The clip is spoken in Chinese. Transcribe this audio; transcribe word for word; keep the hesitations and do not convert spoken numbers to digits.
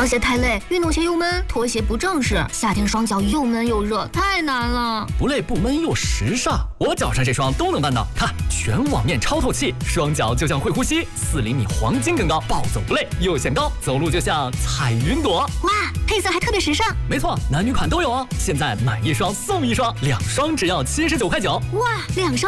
凉鞋太累，运动鞋又闷，拖鞋不正式，夏天双脚又闷又热，太难了。 不累不闷又时尚，我脚上这双都能办到。看，全网面超透气，双脚就像会呼吸，四厘米黄金更高，暴走不累，又显高，走路就像彩云朵。 哇，配色还特别时尚。 没错，男女款都有哦。现在买一双送一双，两双只要七十九块九。 哇，两双